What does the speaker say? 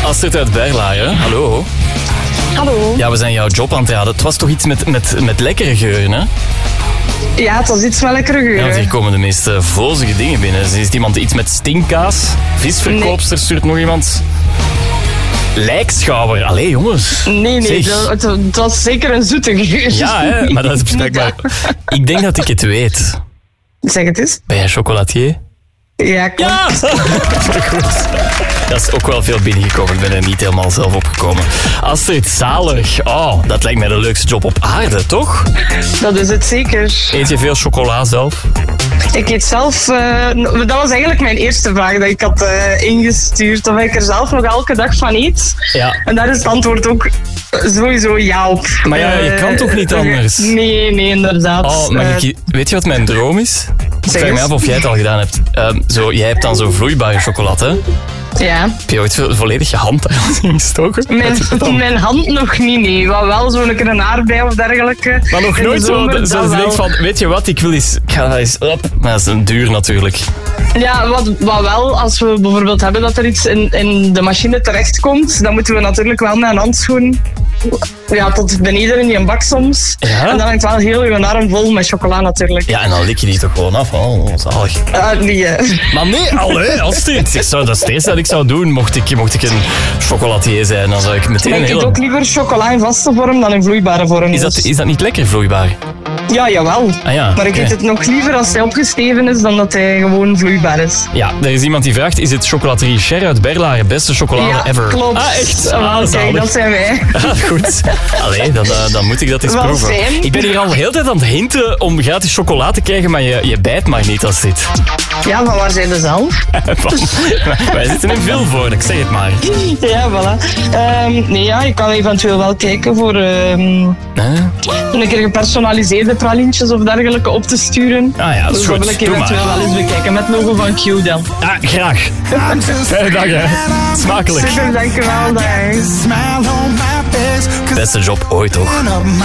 Astrid uit Berlaren, hallo. Hallo. Ja, we zijn jouw job aan het raden. Het was toch iets met lekkere geuren, hè? Ja, het was iets met lekkere geuren. Ja, want hier komen de meest vozige dingen binnen. Is iemand iets met stinkkaas? Visverkoopster stuurt nog iemand. Lijkschouwer. Allee, jongens. Nee, het was zeker een zoete geur. Ja, hè, maar dat is blijkbaar... Ik denk dat ik het weet. Zeg het eens. Ben jij chocolatier? Ja, klopt. Ja! Goed. Dat is ook wel veel binnengekomen. Ik ben er niet helemaal zelf opgekomen. Astrid, zalig. Oh, dat lijkt mij de leukste job op aarde, toch? Dat is het zeker. Eet je veel chocola zelf? Ik eet zelf... dat was eigenlijk mijn eerste vraag dat ik had ingestuurd. Of ik er zelf nog elke dag van eet. Ja. En daar is het antwoord ook sowieso ja op. Maar ja, je kan toch niet anders? Nee, inderdaad. Oh, weet je wat mijn droom is? Ik vraag me af of jij het al gedaan hebt. Jij hebt dan zo vloeibare chocolade. Ja. Heb je ooit volledig je hand daar ingestoken? Mijn hand nog niet, nee. Wel zo'n keer een aardbei of dergelijke. Maar nog nooit zo denkt van, weet je wat, ik ga dat eens op. Maar dat is een duur natuurlijk. Ja, wat wel, als we bijvoorbeeld hebben dat er iets in de machine terechtkomt, dan moeten we natuurlijk wel met een handschoen tot beneden in die bak soms. Ja? En dan hangt wel heel je arm vol met chocola natuurlijk. Ja, en dan lik je die toch gewoon af. Oh, zalig. Nee. Maar nee, Astrid. Dat is het eerste dat ik zou doen mocht ik een chocolatier zijn. Dan zou ik meteen ik eet ook liever chocola in vaste vorm dan in vloeibare vorm. Is dat niet lekker vloeibaar? Ja, jawel. Ah, ja, maar ik eet het nog liever als hij opgesteven is dan dat hij gewoon vloeibaar is. Ja, er is iemand die vraagt, is het chocolaterie Cher uit Berlaren beste chocolade ever? Klopt. Ah, echt? Kijk, dat zijn wij. Goed. Allee, dan moet ik dat eens proeven. Fijn. Ik ben hier al de hele tijd aan het hinten om gratis chocola te krijgen, maar je bijt maar niet als dit. Ja, maar waar zijn ze zelf? Wij zitten in Vilvoorde, ik zeg het maar. Ja, voilà. Ik kan eventueel wel kijken voor een keer gepersonaliseerde pralintjes of dergelijke op te sturen. Ah ja, dat is goed. Dat wil ik eventueel wel eens bekijken met logo van Q dan. Ah, graag. Fijne dag, hè. Smakelijk. Super, dankjewel. Dag. Beste job ooit, toch?